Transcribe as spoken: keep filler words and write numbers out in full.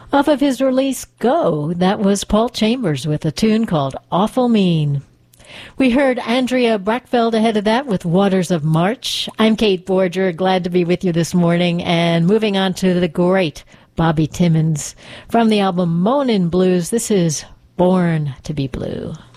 Off of his release, Go, that was Paul Chambers with a tune called Awful Mean. We heard Andrea Brackfeld ahead of that with Waters of March. I'm Kate Borger, glad to be with you this morning, and moving on to the great Bobby Timmons. From the album Moanin' Blues, this is Born to be Blue.